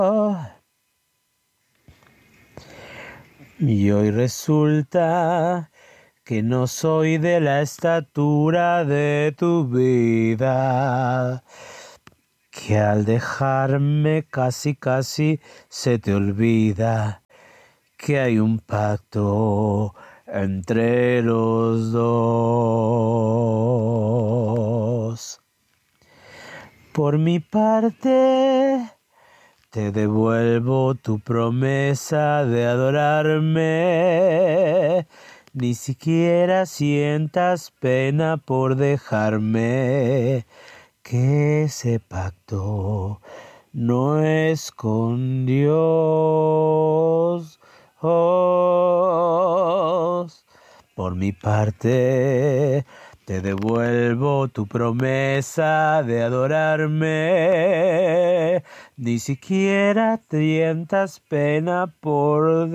Y hoy resulta que no soy de la estatura de tu vida, que al dejarme casi se te olvida que hay un pacto entre los dos. Por mi parte, te devuelvo tu promesa de adorarme. Ni siquiera sientas pena por dejarme, que ese pacto no es con Dios. Por mi parte, te devuelvo tu promesa de adorarme. Ni siquiera sientas pena por